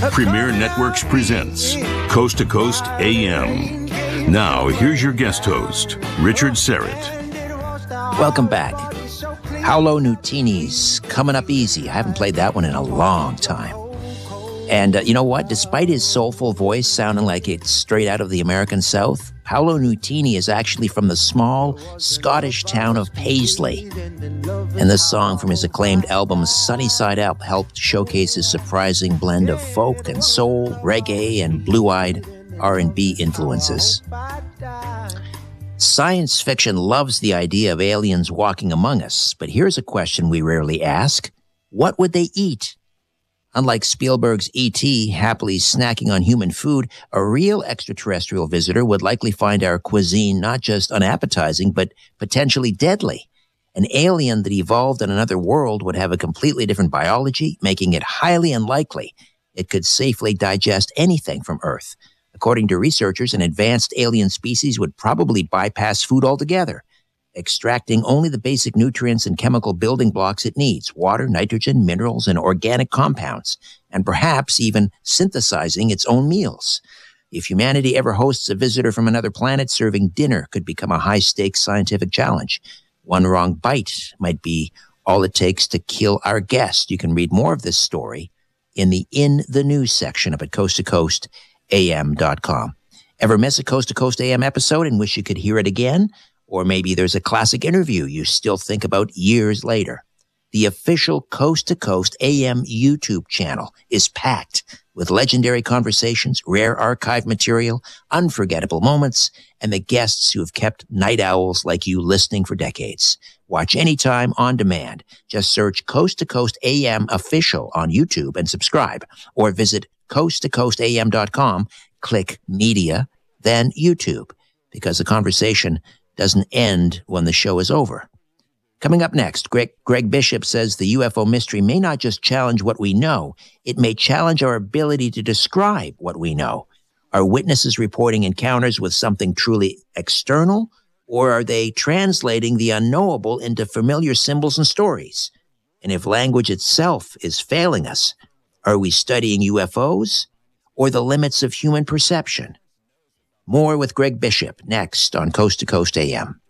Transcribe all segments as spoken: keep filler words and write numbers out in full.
Premier Networks presents Coast to Coast A M. Now, here's your guest host, Richard Syrett. Welcome back. Paolo Nutini's Coming Up Easy. I haven't played that one in a long time. And uh, you know what? Despite his soulful voice sounding like it's straight out of the American South, Paolo Nutini is actually from the small Scottish town of Paisley. And this song from his acclaimed album Sunny Side Up helped showcase his surprising blend of folk and soul, reggae, and blue-eyed R and B influences. Science fiction loves the idea of aliens walking among us, but here's a question we rarely ask. What would they eat? Unlike Spielberg's E T happily snacking on human food, a real extraterrestrial visitor would likely find our cuisine not just unappetizing, but potentially deadly. An alien that evolved on another world would have a completely different biology, making it highly unlikely it could safely digest anything from Earth. According to researchers, an advanced alien species would probably bypass food altogether, extracting only the basic nutrients and chemical building blocks it needs, water, nitrogen, minerals, and organic compounds, and perhaps even synthesizing its own meals. If humanity ever hosts a visitor from another planet, serving dinner could become a high-stakes scientific challenge. One wrong bite might be all it takes to kill our guest. You can read more of this story in the In the News section up at coast to coast A M dot com. Ever miss a Coast to Coast A M episode and wish you could hear it again? Or maybe there's a classic interview you still think about years later. The official Coast to Coast A M YouTube channel is packed with legendary conversations, rare archive material, unforgettable moments, and the guests who have kept night owls like you listening for decades. Watch anytime on demand. Just search Coast to Coast A M Official on YouTube and subscribe, or visit coast to coast A M dot com, click Media, then YouTube, because the conversation doesn't end when the show is over. Coming up next, Greg, Greg Bishop says the U F O mystery may not just challenge what we know, it may challenge our ability to describe what we know. Are witnesses reporting encounters with something truly external, or are they translating the unknowable into familiar symbols and stories? And if language itself is failing us, are we studying U F Os or the limits of human perception? More with Greg Bishop next on Coast to Coast A M.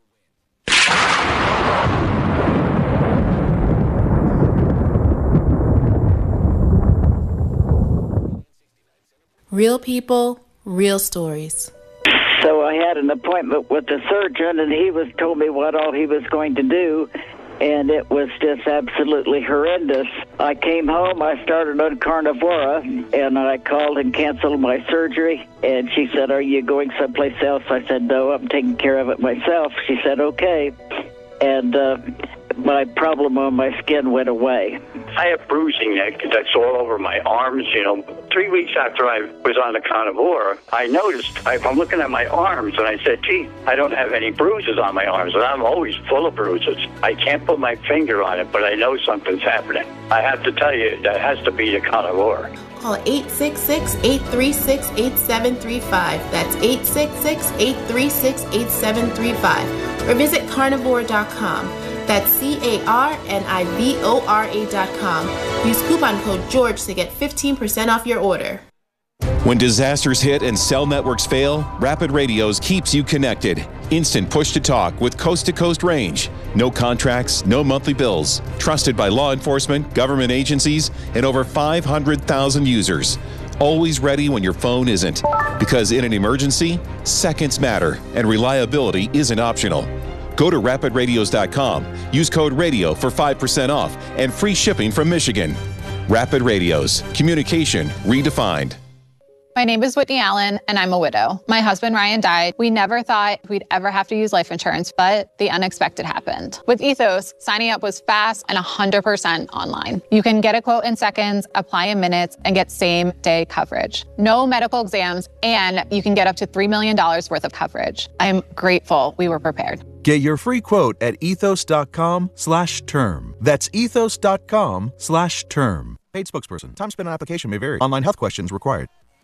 Real people, real stories. So I had an appointment with the surgeon, and he was told me what all he was going to do, and it was just absolutely horrendous. I came home, I started on Carnivora, and I called and canceled my surgery, and she said, "Are you going someplace else?" I said, "No, I'm taking care of it myself." She said, "Okay," and uh, my problem on my skin went away. I have bruising neck that's all over my arms, you know. Three weeks after I was on the Carnivora, I noticed, I, I'm looking at my arms, and I said, gee, I don't have any bruises on my arms, and I'm always full of bruises. I can't put my finger on it, but I know something's happening. I have to tell you, that has to be the Carnivora. Call eight six six, eight three six, eight seven three five. That's eight six six, eight three six, eight seven three five. Or visit carnivora dot com. That's C A R N I V O R A dot com. Use coupon code George to get fifteen percent off your order. When disasters hit and cell networks fail, Rapid Radios keeps you connected. Instant push-to-talk with coast-to-coast range. No contracts, no monthly bills. Trusted by law enforcement, government agencies, and over five hundred thousand users. Always ready when your phone isn't. Because in an emergency, seconds matter, and reliability isn't optional. Go to rapid radios dot com, use code RADIO for five percent off and free shipping from Michigan. Rapid Radios, communication redefined. My name is Whitney Allen, and I'm a widow. My husband, Ryan, died. We never thought we'd ever have to use life insurance, but the unexpected happened. With Ethos, signing up was fast and one hundred percent online. You can get a quote in seconds, apply in minutes, and get same-day coverage. No medical exams, and you can get up to three million dollars worth of coverage. I'm grateful we were prepared. Get your free quote at ethos dot com slash term. That's ethos dot com slash term. Paid spokesperson. Time spent on application may vary. Online health questions required.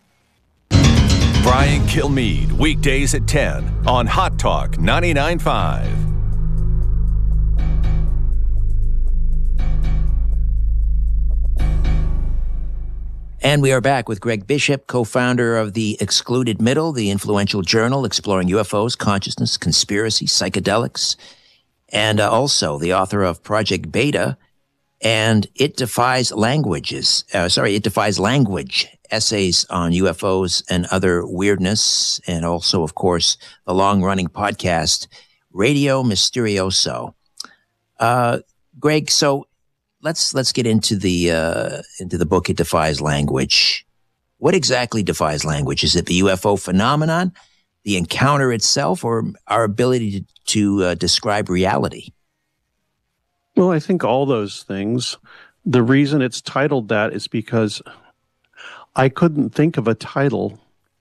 Brian Kilmeade, weekdays at ten on Hot Talk ninety-nine point five. And we are back with Greg Bishop, co-founder of The Excluded Middle, the influential journal exploring U F Os, consciousness, conspiracy, psychedelics, and uh, also the author of Project Beta and It Defies Languages. Uh, sorry, It Defies Language, essays on U F Os and other weirdness, and also, of course, the long-running podcast, Radio Mysterioso. Uh, Greg, so let's let's get into the uh, into the book. It Defies Language. What exactly defies language? Is it the U F O phenomenon, the encounter itself, or our ability to, to uh, describe reality? Well, I think all those things. The reason it's titled that is because I couldn't think of a title,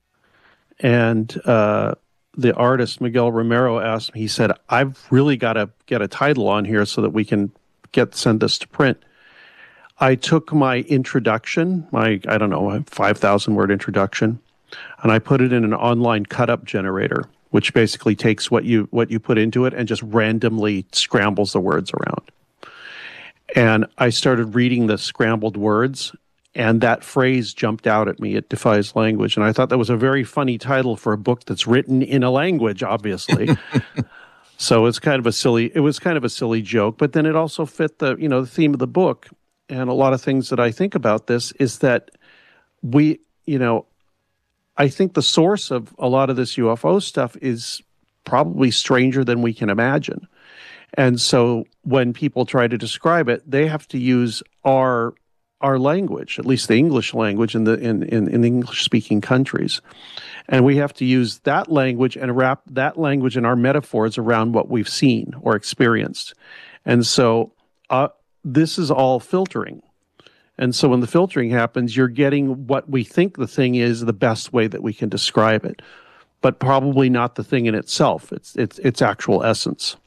and uh, the artist Miguel Romero asked me. He said, "I've really got to get a title on here so that we can get send this to print." I took my introduction, my, I don't know, five thousand word introduction, and I put it in an online cut-up generator, which basically takes what you what you put into it and just randomly scrambles the words around. And I started reading the scrambled words, and that phrase jumped out at me, It Defies Language. And I thought that was a very funny title for a book that's written in a language, obviously. So it's kind of a silly, it was kind of a silly joke, but then it also fit the, you know, the theme of the book. And a lot of things that I think about this is that we, you know, I think the source of a lot of this U F O stuff is probably stranger than we can imagine. And so when people try to describe it, they have to use our our language, at least the English language in the in, in, in English-speaking countries. And we have to use that language and wrap that language and our metaphors around what we've seen or experienced. And so uh, this is all filtering. And so when the filtering happens, you're getting what we think the thing is the best way that we can describe it, but probably not the thing in itself. It's it's its actual essence.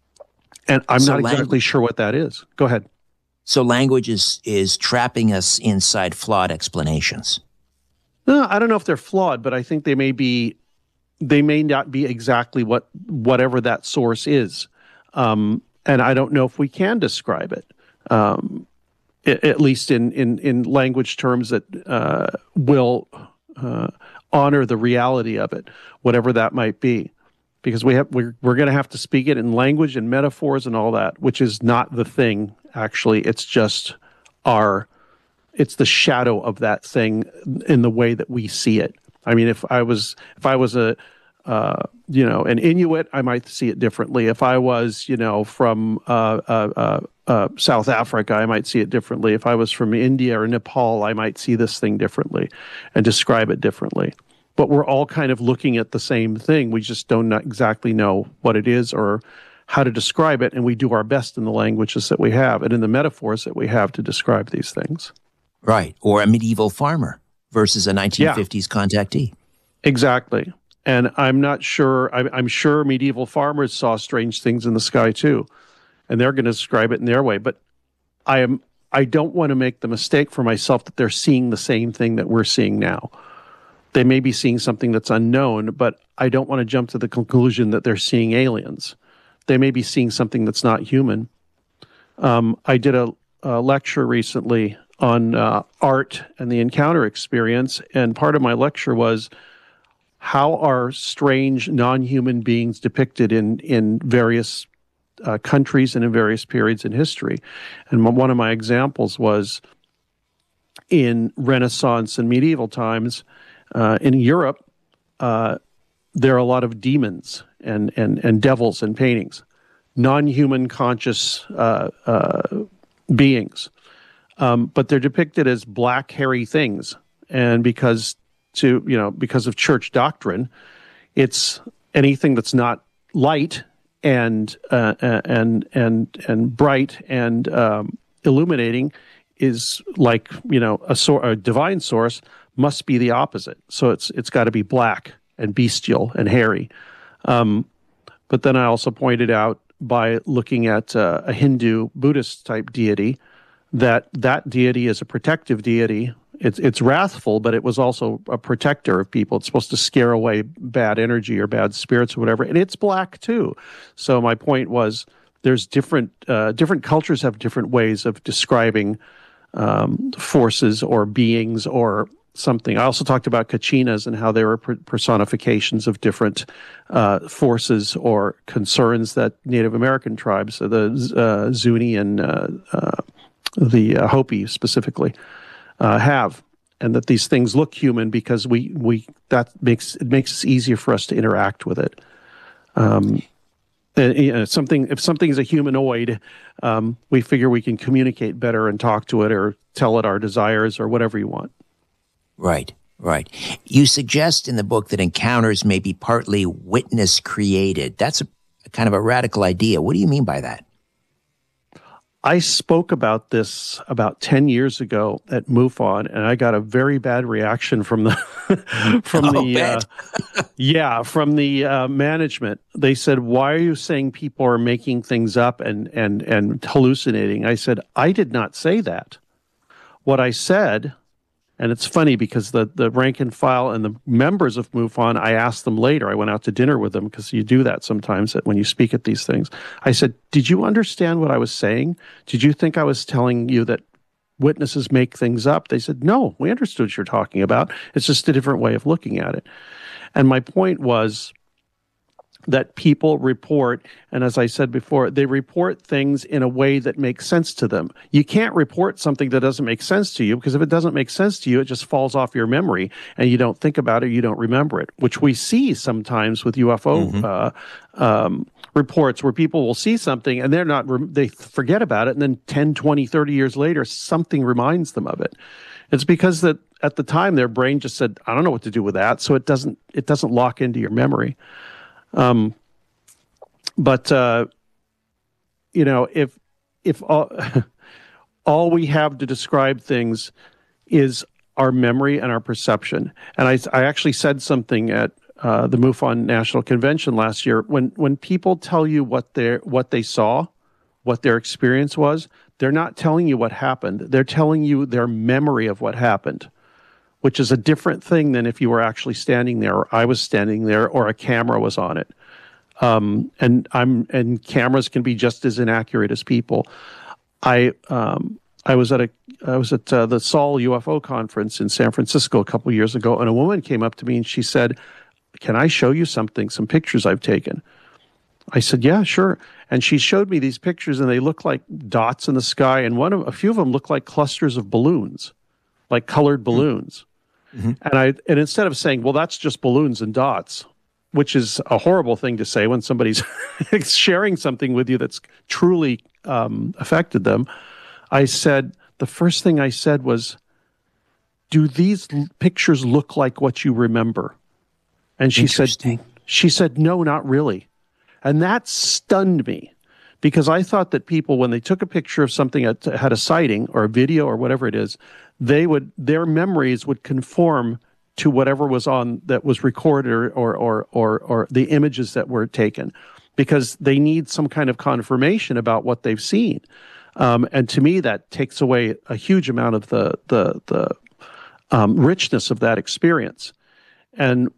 And I'm so not exactly language, sure what that is. Go ahead. So language is, is trapping us inside flawed explanations. No, I don't know if they're flawed, but I think they may be, they may not be exactly what whatever that source is. Um, and I don't know if we can describe it, um, it at least in, in, in language terms that uh, will uh, honor the reality of it, whatever that might be. Because we have, we're, we're going to have to speak it in language and metaphors and all that, which is not the thing, actually. It's just our, it's the shadow of that thing in the way that we see it. I mean, if I was, if I was a, uh, you know, an Inuit, I might see it differently. If I was, you know, from uh, uh, uh, uh, South Africa, I might see it differently. If I was from India or Nepal, I might see this thing differently and describe it differently. But we're all kind of looking at the same thing. We just don't exactly know what it is or how to describe it, and we do our best in the languages that we have and in the metaphors that we have to describe these things. Right, or a medieval farmer versus a nineteen fifties yeah. contactee. Exactly. And I'm not sure, I'm, I'm sure medieval farmers saw strange things in the sky too, and they're going to describe it in their way. But I am, I don't want to make the mistake for myself that they're seeing the same thing that we're seeing now. They may be seeing something that's unknown, but I don't want to jump to the conclusion that they're seeing aliens. They may be seeing something that's not human. Um, I did a, a lecture recently on uh, art and the encounter experience, and part of my lecture was how are strange non-human beings depicted in, in various uh, countries and in various periods in history. And one of my examples was in Renaissance and medieval times. Uh, in Europe, uh, there are a lot of demons and, and, and devils in paintings, non-human conscious uh, uh, beings. Um, but they're depicted as black, hairy things. And because to you know because of church doctrine, it's anything that's not light and uh, and and and bright and um, illuminating is like you know a, sor- a divine source. Must be the opposite. So it's it's got to be black and bestial and hairy. Um, but then I also pointed out by looking at uh, a Hindu Buddhist type deity that that deity is a protective deity. It's it's wrathful, but it was also a protector of people. It's supposed to scare away bad energy or bad spirits or whatever. And it's black too. So my point was there's different uh, different cultures have different ways of describing um, forces or beings or something. I also talked about kachinas and how they were personifications of different uh, forces or concerns that Native American tribes, so the uh, Zuni and uh, uh, the uh, Hopi specifically, uh, have, and that these things look human because we we that makes it makes it easier for us to interact with it. Um, and, you know, something if something is a humanoid, um, we figure we can communicate better and talk to it or tell it our desires or whatever you want. Right, right. You suggest in the book that encounters may be partly witness created. That's a, a kind of a radical idea. What do you mean by that? I spoke about this about ten years ago at MUFON, and I got a very bad reaction from the from oh, the uh, yeah from the uh, management. They said, "Why are you saying people are making things up and and and hallucinating?" I said, "I did not say that. What I said." And it's funny because the, the rank and file and the members of MUFON, I asked them later, I went out to dinner with them because you do that sometimes when you speak at these things. I said, did you understand what I was saying? Did you think I was telling you that witnesses make things up? They said, no, we understood what you're talking about. It's just a different way of looking at it. And my point was that people report, and as I said before, they report things in a way that makes sense to them. You can't report something that doesn't make sense to you, because if it doesn't make sense to you, it just falls off your memory, and you don't think about it, you don't remember it, which we see sometimes with U F O mm-hmm. uh, um, reports, where people will see something, and they're not, they forget about it, and then ten, twenty, thirty years later, something reminds them of it. It's because that at the time, their brain just said, I don't know what to do with that, so it doesn't, it doesn't lock into your memory. Um, but, uh, you know, if, if all, all we have to describe things is our memory and our perception. And I, I actually said something at, uh, the MUFON National Convention last year. When, when people tell you what they what they saw, what their experience was, they're not telling you what happened. They're telling you their memory of what happened, which is a different thing than if you were actually standing there, or I was standing there, or a camera was on it. Um, and I'm and cameras can be just as inaccurate as people. I um, I was at a I was at uh, the Saul U F O conference in San Francisco a couple of years ago, and a woman came up to me and she said, "Can I show you something? Some pictures I've taken." I said, "Yeah, sure." And she showed me these pictures, and they look like dots in the sky, and one of a few of them look like clusters of balloons, like colored balloons. Mm-hmm. And I and instead of saying, well, that's just balloons and dots, which is a horrible thing to say when somebody's sharing something with you that's truly um, affected them, I said, the first thing I said was, do these l- pictures look like what you remember? And she said, she said, no, not really. And that stunned me, because I thought that people, when they took a picture of something that had a sighting or a video or whatever it is, they would, their memories would conform to whatever was on, that was recorded, or, or, or, or, or the images that were taken, because they need some kind of confirmation about what they've seen. Um, and to me, that takes away a huge amount of the, the, the um, richness of that experience. And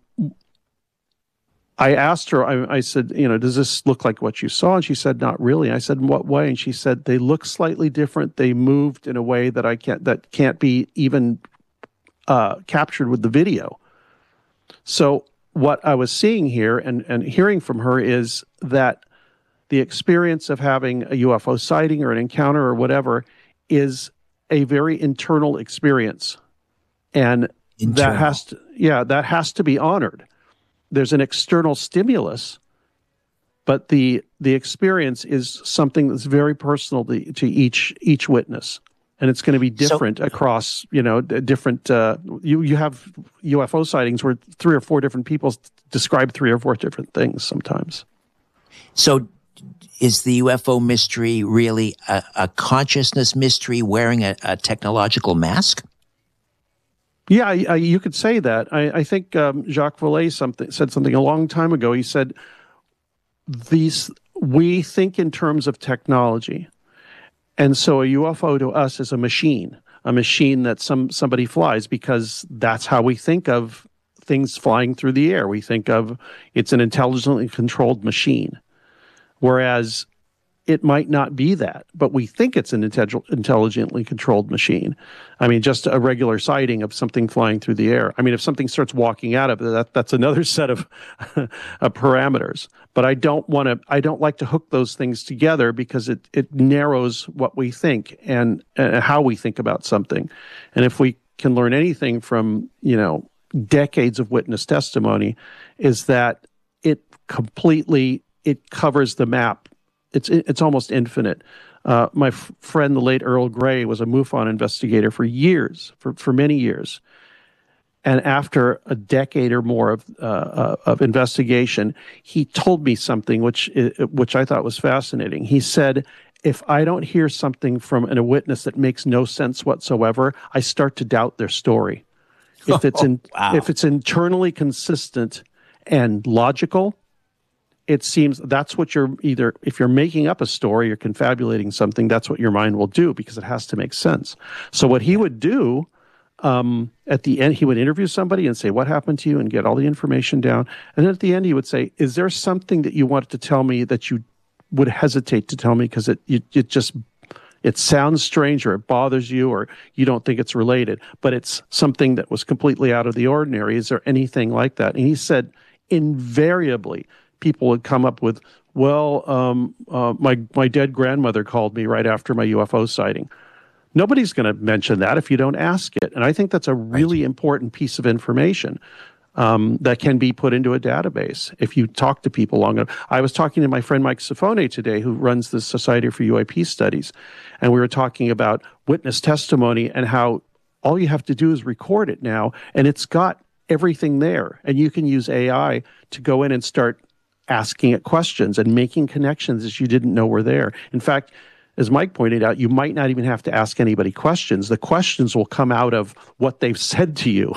I asked her, I, I said, you know, does this look like what you saw? And she said, not really. I said, in what way? And she said, they look slightly different. They moved in a way that I can't, that can't be even uh, captured with the video. So what I was seeing here and, and hearing from her is that the experience of having a U F O sighting or an encounter or whatever is a very internal experience. And internal. that has to, yeah, that has to be honored. There's an external stimulus, but the the experience is something that's very personal to, to each each witness, and it's going to be different so, across, you know, different. Uh, you you have U F O sightings where three or four different people describe three or four different things sometimes. So, is the U F O mystery really a, a consciousness mystery wearing a, a technological mask? Yeah, I, I, you could say that. I, I think um, Jacques Vallée something, said something a long time ago. He said, "These we think in terms of technology, and so a U F O to us is a machine, a machine that some somebody flies, because that's how we think of things flying through the air. We think of it's an intelligently controlled machine, whereas it might not be that, but we think it's an intellig- intelligently controlled machine. I mean, just a regular sighting of something flying through the air. I mean, if something starts walking out of it, that, that's another set of, of parameters. But I don't want to, I don't like to hook those things together because it, it narrows what we think and, and how we think about something. And if we can learn anything from, you know, decades of witness testimony, is that it completely, it covers the map. It's it's almost infinite. Uh, my f- friend, the late Earl Grey, was a MUFON investigator for years, for, for many years. And after a decade or more of uh, uh, of investigation, he told me something which which I thought was fascinating. He said, if I don't hear something from an, a witness that makes no sense whatsoever, I start to doubt their story. If it's in, wow. if it's internally consistent and logical, it seems that's what you're either, if you're making up a story or confabulating something, that's what your mind will do because it has to make sense. So what he would do um, at the end, he would interview somebody and say, what happened to you, and get all the information down. And then at the end, he would say, is there something that you wanted to tell me that you would hesitate to tell me because it, it, it just, it sounds strange or it bothers you or you don't think it's related, but it's something that was completely out of the ordinary. Is there anything like that? And he said, invariably, people would come up with, well, um, uh, my my dead grandmother called me right after my U F O sighting. Nobody's going to mention that if you don't ask it. And I think that's a really right. important piece of information um, that can be put into a database if you talk to people long enough. I was talking to my friend Mike Sifone today, who runs the Society for U A P Studies, and we were talking about witness testimony and how all you have to do is record it now, and it's got everything there. And you can use A I to go in and start asking it questions and making connections that you didn't know were there. In fact, as Mike pointed out, you might not even have to ask anybody questions. The questions will come out of what they've said to you.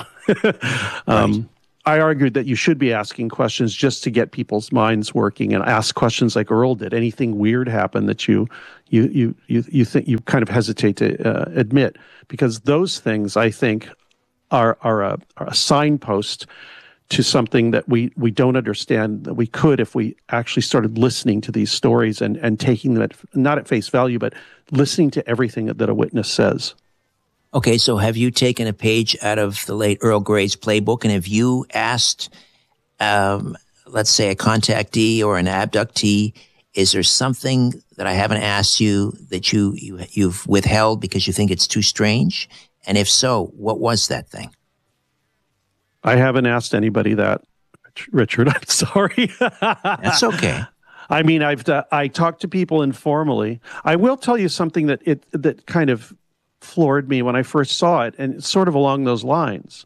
um, right. I argued that you should be asking questions just to get people's minds working and ask questions like Earl did. Anything weird happen that you you you you, you think you kind of hesitate to uh, admit, because those things, I think, are are a, are a signpost to something that we, we don't understand that we could if we actually started listening to these stories and, and taking them at, not at face value, but listening to everything that a witness says. Okay, so have you taken a page out of the late Earl Grey's playbook, and have you asked, um, let's say, a contactee or an abductee, is there something that I haven't asked you that you, you, you've withheld because you think it's too strange? And if so, what was that thing? I haven't asked anybody that, Richard. I'm sorry. That's okay. I mean, I've uh, I talked to people informally. I will tell you something that it that kind of floored me when I first saw it, and it's sort of along those lines.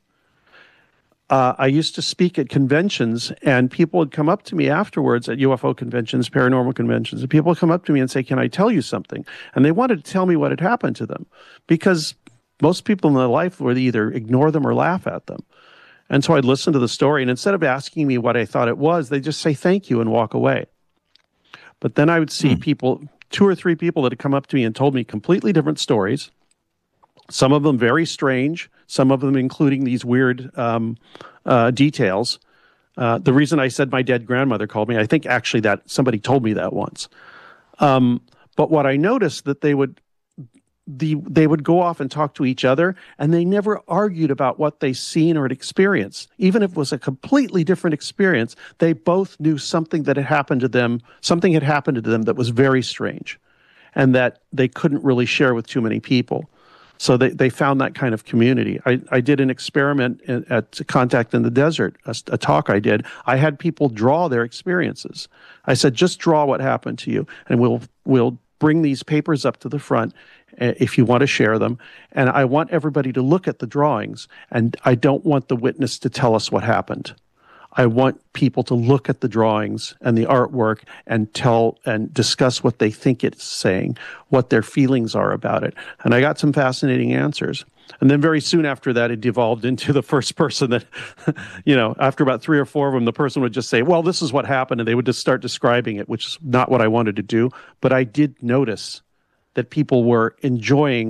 Uh, I used to speak at conventions, and people would come up to me afterwards at U F O conventions, paranormal conventions, and people would come up to me and say, "Can I tell you something?" And they wanted to tell me what had happened to them, because most people in their life would either ignore them or laugh at them. And so I'd listen to the story, and instead of asking me what I thought it was, they just say thank you and walk away. But then I would see hmm. people, two or three people that had come up to me and told me completely different stories, some of them very strange, some of them including these weird um, uh, details. Uh, the reason I said my dead grandmother called me, I think actually that somebody told me that once. Um, but what I noticed that they would The, they would go off and talk to each other, and they never argued about what they seen or had experienced. Even if it was a completely different experience, they both knew something that had happened to them, something had happened to them that was very strange, and that they couldn't really share with too many people. So they, they found that kind of community. I, I did an experiment at, at Contact in the Desert, a, a talk I did. I had people draw their experiences. I said, just draw what happened to you, and we'll we'll bring these papers up to the front if you want to share them. And I want everybody to look at the drawings, and I don't want the witness to tell us what happened. I want people to look at the drawings and the artwork and tell and discuss what they think it's saying, what their feelings are about it. And I got some fascinating answers. And then very soon after that, it devolved into the first person that, you know, after about three or four of them, the person would just say, well, this is what happened. And they would just start describing it, which is not what I wanted to do. But I did notice that people were enjoying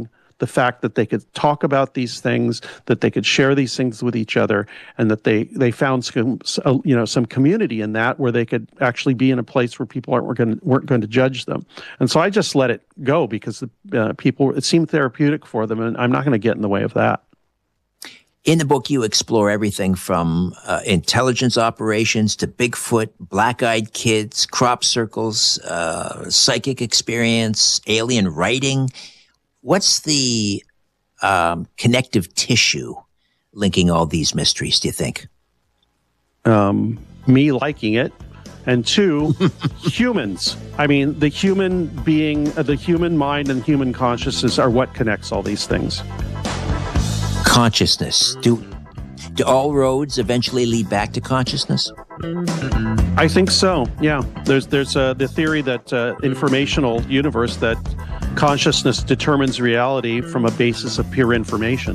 the fact that they could talk about these things, that they could share these things with each other, and that they they found some, you know, some community in that where they could actually be in a place where people aren't going weren't going to judge them. And so I just let it go because the uh, people, it seemed therapeutic for them, and I'm not going to get in the way of that. In the book, you explore everything from uh, intelligence operations to Bigfoot, black-eyed kids, crop circles, uh, psychic experience, alien writing. What's the um, connective tissue linking all these mysteries, do you think? Um, me liking it. And two, humans. I mean, the human being, uh, the human mind and human consciousness are what connects all these things. Consciousness. Do do all roads eventually lead back to consciousness? I think so. Yeah. There's there's uh, the theory that uh, informational universe, that consciousness determines reality from a basis of pure information.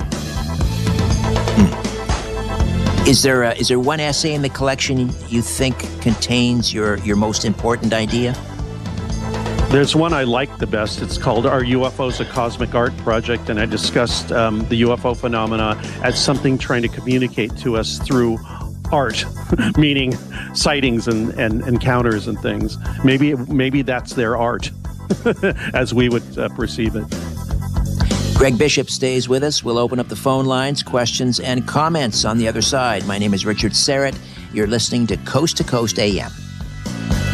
Hmm. Is there a, is there one essay in the collection you think contains your your most important idea? There's one I like the best. It's called Are U F Os a Cosmic Art Project? And I discussed um, the U F O phenomena as something trying to communicate to us through art, meaning sightings and, and encounters and things. Maybe maybe that's their art, as we would uh, perceive it. Greg Bishop stays with us. We'll open up the phone lines, questions, and comments on the other side. My name is Richard Syrett. You're listening to Coast to Coast A M.